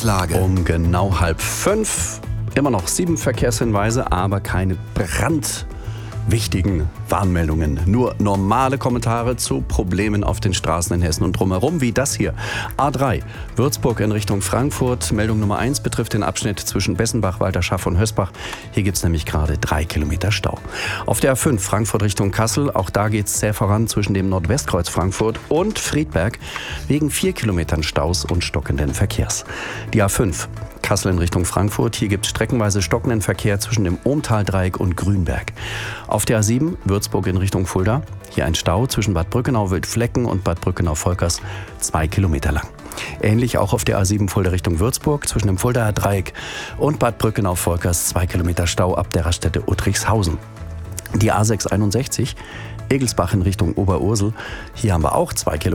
Verkehrslage. Um genau 4:30. Immer noch 7 Verkehrshinweise, aber keine brandwichtigen Warnmeldungen. Nur normale Kommentare zu Problemen auf den Straßen in Hessen und drumherum, wie das hier. A3, Würzburg in Richtung Frankfurt. Meldung Nummer 1 betrifft den Abschnitt zwischen Bessenbach, Walterschaff und Hösbach. Hier gibt es nämlich gerade 3 Kilometer Stau. Auf der A5, Frankfurt Richtung Kassel. Auch da geht es zäh voran zwischen dem Nordwestkreuz Frankfurt und Friedberg wegen 4 Kilometern Staus und stockenden Verkehrs. Die A5, Kassel in Richtung Frankfurt. Hier gibt es streckenweise stockenden Verkehr zwischen dem Ohmtal-Dreieck und Grünberg. Auf der A7 Würzburg in Richtung Fulda. Hier ein Stau zwischen Bad Brückenau-Wildflecken und Bad Brückenau-Volkers 2 Kilometer lang. Ähnlich auch auf der A7 Fulda Richtung Würzburg zwischen dem Fuldaer Dreieck und Bad Brückenau-Volkers 2 Kilometer Stau ab der Raststätte Uttrichshausen. Die A661 Egelsbach in Richtung Oberursel. Hier haben wir auch 2 Kilometer